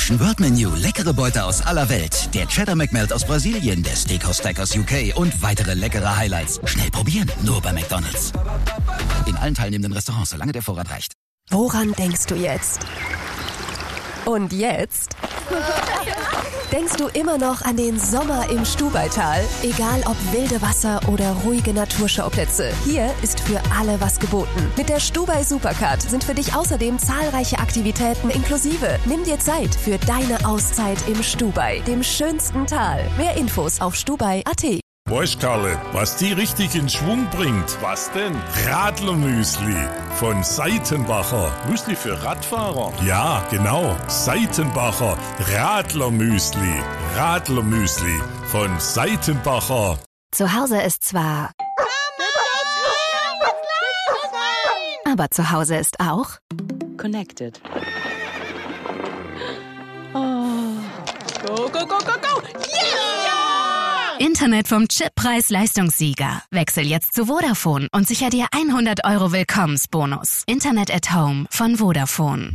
Ocean World Menu, leckere Beute aus aller Welt. Der Cheddar McMelt aus Brasilien, der Steakhouse Stack aus UK und weitere leckere Highlights. Schnell probieren, nur bei McDonald's. In allen teilnehmenden Restaurants, solange der Vorrat reicht. Woran denkst du jetzt? Und jetzt? Denkst du immer noch an den Sommer im Stubaital? Egal ob wilde Wasser oder ruhige Naturschauplätze, hier ist für alle was geboten. Mit der Stubai Supercard sind für dich außerdem zahlreiche Aktivitäten inklusive. Nimm dir Zeit für deine Auszeit im Stubai, dem schönsten Tal. Mehr Infos auf stubai.at. Weißt Karle, was die richtig in Schwung bringt? Was denn? Radlermüsli von Seitenbacher. Müsli für Radfahrer? Ja, genau. Seitenbacher Radlermüsli. Radlermüsli von Seitenbacher. Zu Hause ist zwar... aber zu Hause ist auch... Connected. Oh. Go, go, go, go, go! Yeah! Internet vom Chip-Preis-Leistungssieger. Wechsel jetzt zu Vodafone und sicher dir 100 € Willkommensbonus. Internet at Home von Vodafone.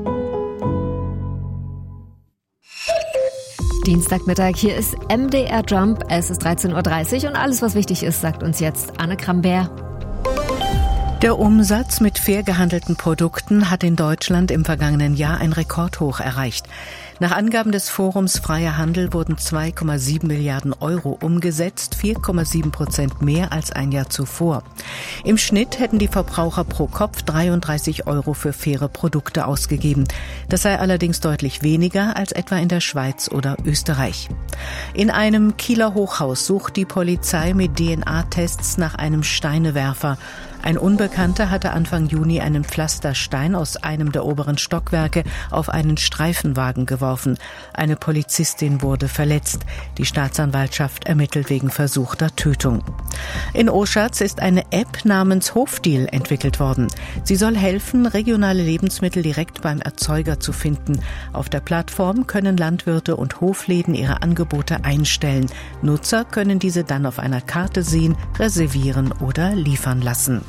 Dienstagmittag, hier ist MDR Jump. Es ist 13:30 Uhr und alles, was wichtig ist, sagt uns jetzt Anne Krambert. Der Umsatz mit fair gehandelten Produkten hat in Deutschland im vergangenen Jahr ein Rekordhoch erreicht. Nach Angaben des Forums Freier Handel wurden 2,7 Milliarden € umgesetzt, 4,7% mehr als ein Jahr zuvor. Im Schnitt hätten die Verbraucher pro Kopf 33 € für faire Produkte ausgegeben. Das sei allerdings deutlich weniger als etwa in der Schweiz oder Österreich. In einem Kieler Hochhaus sucht die Polizei mit DNA-Tests nach einem Steinewerfer. Ein Unbekannter hatte Anfang Juni einen Pflasterstein aus einem der oberen Stockwerke auf einen Streifenwagen geworfen. Eine Polizistin wurde verletzt. Die Staatsanwaltschaft ermittelt wegen versuchter Tötung. In Oschatz ist eine App namens Hofdeal entwickelt worden. Sie soll helfen, regionale Lebensmittel direkt beim Erzeuger zu finden. Auf der Plattform können Landwirte und Hofläden ihre Angebote einstellen. Nutzer können diese dann auf einer Karte sehen, reservieren oder liefern lassen.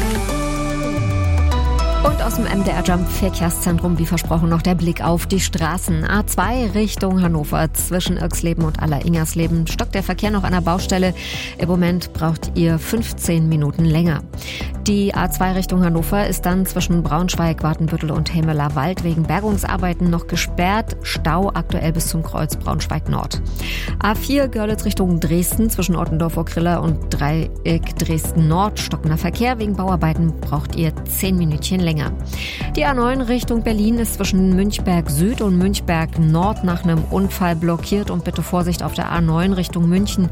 Und aus dem MDR Jump Verkehrszentrum, wie versprochen, noch der Blick auf die Straßen. A2 Richtung Hannover, zwischen Irxleben und Aller-Ingersleben stockt der Verkehr noch an der Baustelle. Im Moment braucht ihr 15 Minuten länger. Die A2 Richtung Hannover ist dann zwischen Braunschweig, Wartenbüttel und Helmeler Wald wegen Bergungsarbeiten noch gesperrt. Stau aktuell bis zum Kreuz Braunschweig Nord. A4 Görlitz Richtung Dresden, zwischen Ottendorf-Okrilla und Dreieck Dresden Nord stockender Verkehr. Wegen Bauarbeiten braucht ihr 10 Minütchen länger. Die A9 Richtung Berlin ist zwischen Münchberg Süd und Münchberg Nord nach einem Unfall blockiert. Und bitte Vorsicht auf der A9 Richtung München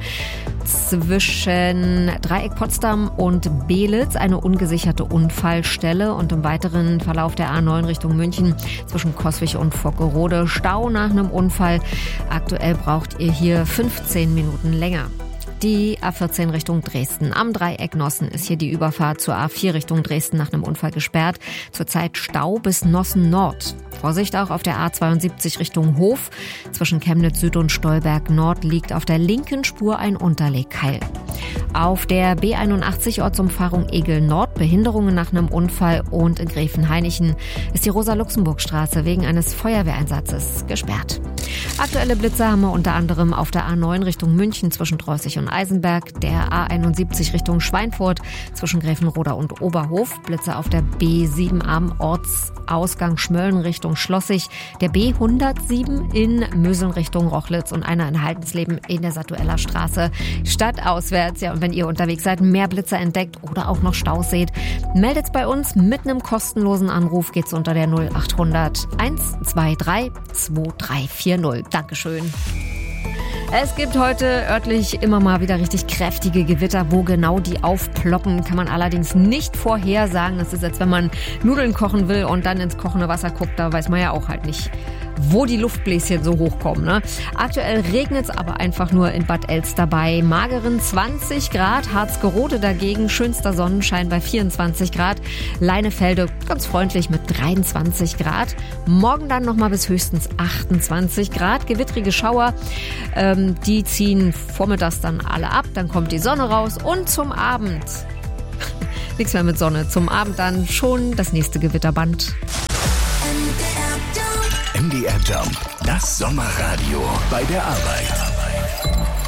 zwischen Dreieck Potsdam und Belitz, eine ungesicherte Unfallstelle. Und im weiteren Verlauf der A9 Richtung München zwischen Coswig und Vockerode Stau nach einem Unfall. Aktuell braucht ihr hier 15 Minuten länger. Die A14 Richtung Dresden. Am Dreieck Nossen ist hier die Überfahrt zur A4 Richtung Dresden nach einem Unfall gesperrt. Zurzeit Stau bis Nossen Nord. Vorsicht auch auf der A72 Richtung Hof. Zwischen Chemnitz Süd und Stolberg Nord liegt auf der linken Spur ein Unterlegkeil. Auf der B81 Ortsumfahrung Egel Nord Behinderungen nach einem Unfall und in Gräfenhainichen ist die Rosa-Luxemburg-Straße wegen eines Feuerwehreinsatzes gesperrt. Aktuelle Blitze haben wir unter anderem auf der A9 Richtung München zwischen Treußig und Eisenberg, der A71 Richtung Schweinfurt zwischen Gräfenroda und Oberhof, Blitze auf der B7 am Ortsausgang Schmölln Richtung Schlossig, der B107 in Möseln Richtung Rochlitz und einer in Haltensleben in der Satueller Straße stadtauswärts. Ja, und wenn ihr unterwegs seid, mehr Blitze entdeckt oder auch noch Staus seht, meldet's bei uns mit einem kostenlosen Anruf. Geht's unter der 0800 123 2340. Dankeschön. Es gibt heute örtlich immer mal wieder richtig kräftige Gewitter. Wo genau die aufploppen, kann man allerdings nicht vorhersagen. Das ist, als wenn man Nudeln kochen will und dann ins kochende Wasser guckt. Da weiß man ja auch halt nicht, wo die Luftbläschen so hochkommen. Ne? Aktuell regnet es aber einfach nur in Bad Elster bei mageren 20 Grad. Harzgerode dagegen schönster Sonnenschein bei 24 Grad. Leinefelde ganz freundlich mit 23 Grad. Morgen dann nochmal bis höchstens 28 Grad. Gewittrige Schauer, die ziehen vormittags dann alle ab. Dann kommt die Sonne raus und zum Abend nichts mehr mit Sonne. Zum Abend dann schon das nächste Gewitterband. MDR Jump, das Sommerradio bei der Arbeit.